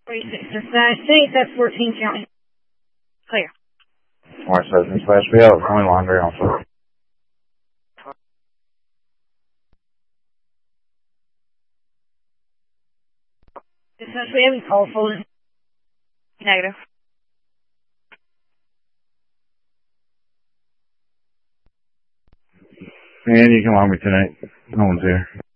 46 dispatch. State, that's 14 County. Clear. Alright, so dispatch, we have a coin laundry on foot. Dispatch, we haven't called for it. Negative. And you can log me tonight. No one's here.